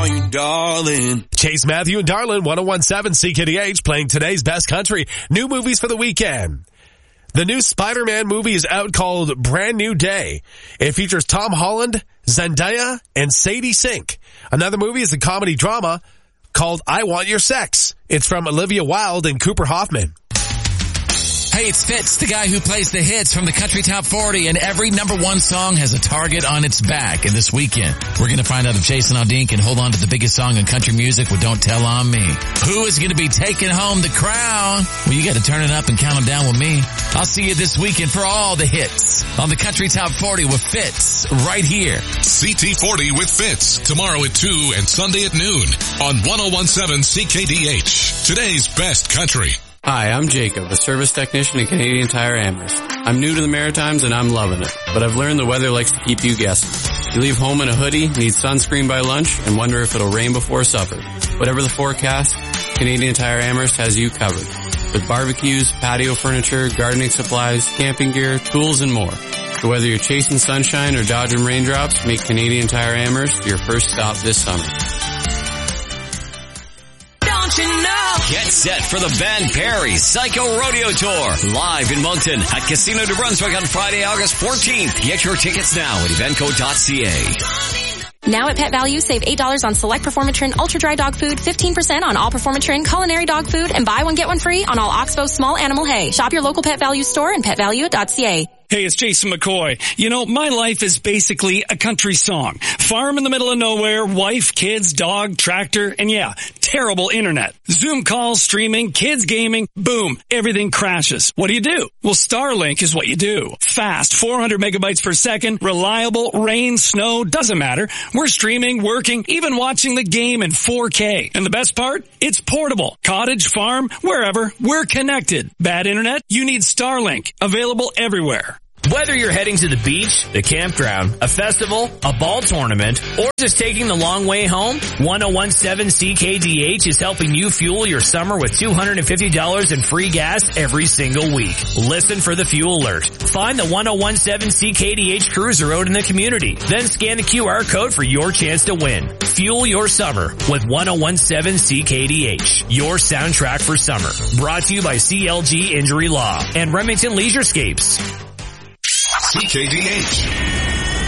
want you, darling. Chase Matthew and Darlin, 101.7 CKDH, playing today's best country. New movies for the weekend. The new Spider-Man movie is out, called Brand New Day. It features Tom Holland, Zendaya, and Sadie Sink. Another movie is a comedy drama called I Want Your Sex. It's from Olivia Wilde and Cooper Hoffman. Hey, it's Fitz, the guy who plays the hits from the Country Top 40, and every number one song has a target on its back. And this weekend, we're going to find out if Jason Aldean can hold on to the biggest song in country music with Don't Tell On Me. Who is going to be taking home the crown? Well, you got to turn it up and count them down with me. I'll see you this weekend for all the hits on the Country Top 40 with Fitz right here. CT40 with Fitz, tomorrow at 2 and Sunday at noon on 101.7 CKDH. Today's best country. Hi, I'm Jacob, a service technician at Canadian Tire Amherst. I'm new to the Maritimes and I'm loving it, but I've learned the weather likes to keep you guessing. You leave home in a hoodie, need sunscreen by lunch, and wonder if it'll rain before supper. Whatever the forecast, Canadian Tire Amherst has you covered. With barbecues, patio furniture, gardening supplies, camping gear, tools, and more. So whether you're chasing sunshine or dodging raindrops, make Canadian Tire Amherst your first stop this summer. Don't you know? Get set for the Ben Perry Psycho Rodeo Tour, live in Moncton at Casino New Brunswick on Friday, August 14th. Get your tickets now at eventco.ca. Now at Pet Value, save $8 on select Performatrin Ultra Dry Dog Food, 15% on all Performatrin Culinary Dog Food, and buy one get one free on all Oxbow Small Animal Hay. Shop your local Pet Value store and petvalue.ca. Hey, it's Jason McCoy. You know, my life is basically a country song. Farm in the middle of nowhere, wife, kids, dog, tractor, and yeah, terrible internet. Zoom calls, streaming, kids gaming, boom, everything crashes. What do? Well, Starlink is what you do. Fast, 400 megabytes per second, reliable, rain, snow, doesn't matter. We're streaming, working, even watching the game in 4K. And the best part? It's portable. Cottage, farm, wherever, we're connected. Bad internet? You need Starlink. Available everywhere. Whether you're heading to the beach, the campground, a festival, a ball tournament, or just taking the long way home, 101.7 CKDH is helping you fuel your summer with $250 in free gas every single week. Listen for the fuel alert. Find the 101.7 CKDH cruiser out in the community. Then scan the QR code for your chance to win. Fuel your summer with 101.7 CKDH, your soundtrack for summer. Brought to you by CLG Injury Law and Remington Leisurescapes. CKDH.